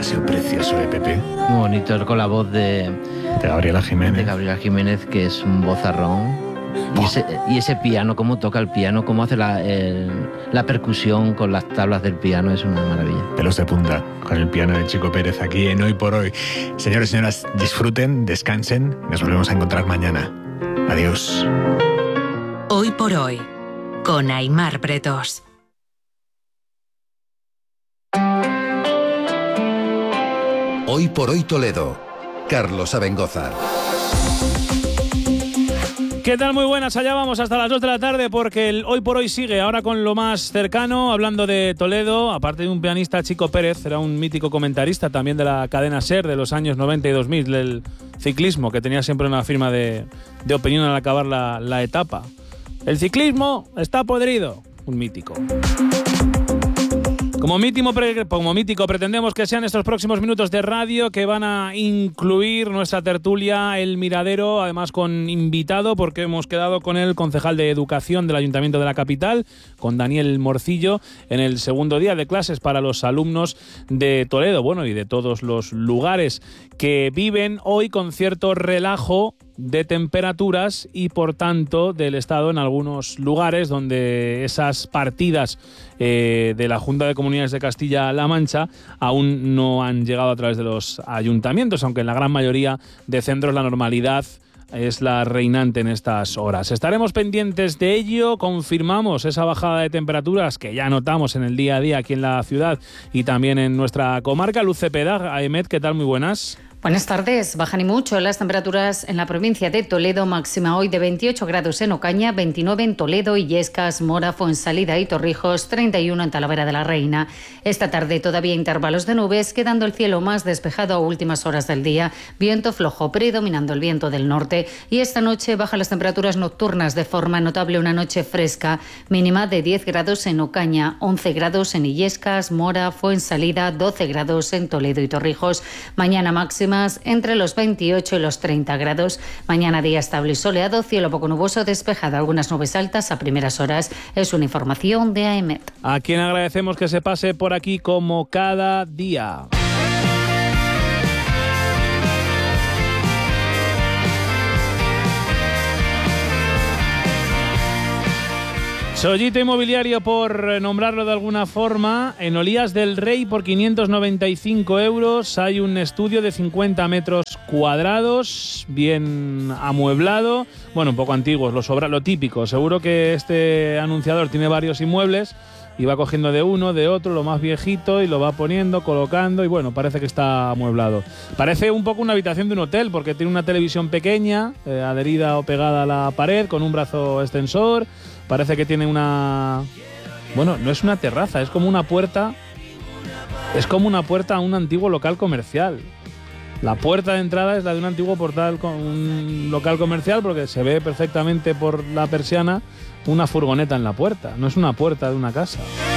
Ha sido precioso, Pepe. Muy bonito, con la voz de Gabriela Jiménez. De Gabriela Jiménez, que es un vozarrón. Y ese piano, cómo toca el piano, cómo hace la percusión con las tablas del piano, es una maravilla. Pelos de punta con el piano de Chico Pérez aquí en Hoy por Hoy. Señores y señoras, disfruten, descansen. Nos volvemos a encontrar mañana. Adiós. Hoy por Hoy, con Aimar Pretos. Hoy por Hoy Toledo, Carlos Abengoza. ¿Qué tal? Muy buenas, allá vamos hasta las 2 de la tarde porque el Hoy por Hoy sigue ahora con lo más cercano, hablando de Toledo. Aparte de un pianista, Chico Pérez, era un mítico comentarista también de la cadena SER de los años 90 y 2000 del ciclismo, que tenía siempre una firma de opinión al acabar la etapa. El ciclismo está podrido, un mítico. Como mítico pretendemos que sean estos próximos minutos de radio que van a incluir nuestra tertulia El Miradero, además con invitado, porque hemos quedado con el concejal de Educación del Ayuntamiento de la capital, con Daniel Morcillo, en el segundo día de clases para los alumnos de Toledo, bueno, y de todos los lugares que viven hoy con cierto relajo de temperaturas y por tanto del estado en algunos lugares donde esas partidas de la Junta de Comunidades de Castilla-La Mancha aún no han llegado a través de los ayuntamientos, aunque en la gran mayoría de centros la normalidad es la reinante en estas horas. Estaremos pendientes de ello, confirmamos esa bajada de temperaturas que ya notamos en el día a día aquí en la ciudad y también en nuestra comarca. Luz Cepeda, AEMET, ¿qué tal? Muy buenas. Buenas tardes. Bajan y mucho las temperaturas en la provincia de Toledo, máxima hoy de 28 grados en Ocaña, 29 en Toledo, Illescas, Mora, Fuensalida y Torrijos, 31 en Talavera de la Reina. Esta tarde todavía intervalos de nubes, quedando el cielo más despejado a últimas horas del día, viento flojo predominando el viento del norte, y esta noche bajan las temperaturas nocturnas de forma notable, una noche fresca, mínima de 10 grados en Ocaña, 11 grados en Illescas, Mora, Fuensalida, 12 grados en Toledo y Torrijos. Mañana máxima entre los 28 y los 30 grados. Mañana día estable y soleado, cielo poco nuboso, despejado, algunas nubes altas a primeras horas. Es una información de AEMET. A quien agradecemos que se pase por aquí como cada día. Sollito Inmobiliario, por nombrarlo de alguna forma. En Olías del Rey, por 595 euros, hay un estudio de 50 metros cuadrados, bien amueblado. Bueno, un poco antiguos, lo típico. Seguro que este anunciador tiene varios inmuebles y va cogiendo de uno, de otro, lo más viejito, y lo va poniendo, colocando, y bueno, parece que está amueblado. Parece un poco una habitación de un hotel, porque tiene una televisión pequeña, adherida o pegada a la pared, con un brazo extensor. Parece que tiene una... Bueno, no es una terraza, es como una puerta. Es como una puerta a un antiguo local comercial. La puerta de entrada es la de un antiguo un local comercial, porque se ve perfectamente por la persiana una furgoneta en la puerta. No es una puerta de una casa.